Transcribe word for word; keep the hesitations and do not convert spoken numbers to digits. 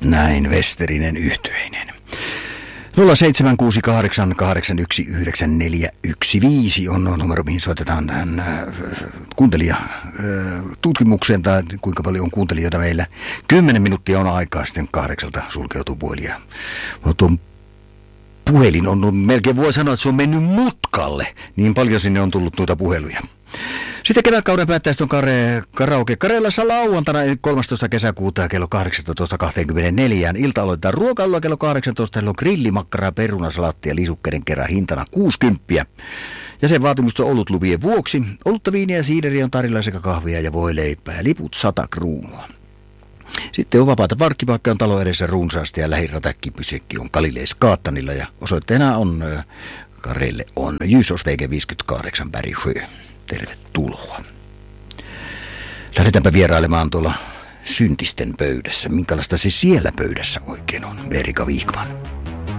Näin Westerinen yhtyeinen. nolla seitsemän kuusi kahdeksan kahdeksan yksi yhdeksän neljä yksi viisi on numero, mihin soitetaan tähän äh, kuuntelija äh, tutkimukseen, tai kuinka paljon on kuuntelijoita meillä. Kymmenen minuuttia on aikaa, sitten kahdeksalta sulkeutuu puhelin. Mutta puhelin on, melkein voi sanoa, että se on mennyt mutkalle. Niin paljon sinne on tullut noita puheluja. Sitten kevätkauden päättäjistä on kare, karaoke Karelassa lauantaina kolmastoista kesäkuuta kello kahdeksantoista kaksikymmentäneljä. Ilta aloitetaan ruokailulla kello kahdeksantoista. Kello grillimakkaraa, perunasalaattia ja lisukkeiden kerran hintana kuusikymmentä. Ja sen vaatimusta on olutlupien vuoksi. Olutta, viiniä ja siideriä on tarjolla sekä kahvia ja voileipää. Liput sata kruunua. Sitten on vapaata parkkipaikkaa on talo edessä runsaasti ja lähiratäkkipysekki on Galileis Kaattanilla. Ja osoitteena on äh, Karelle on Jysos V G viisikymmentäkahdeksan Bergsjö. Tervetuloa. Lähdetäänpä vierailemaan tuolla syntisten pöydässä. Minkälaista se siellä pöydässä oikein on, Erika Wikman?